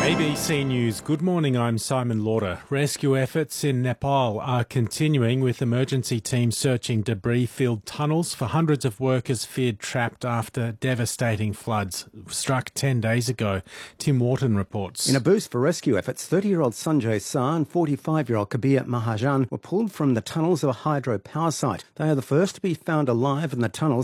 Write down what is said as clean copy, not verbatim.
ABC News. Good morning, I'm Simon Lauder. Rescue efforts in Nepal are continuing with emergency teams searching debris-filled tunnels for hundreds of workers feared trapped after devastating floods struck 10 days ago. Tim Wharton reports. In a boost for rescue efforts, 30-year-old Sanjay Sah and 45-year-old Kabir Mahajan were pulled from the tunnels of a hydro power site. They are the first to be found alive in the tunnels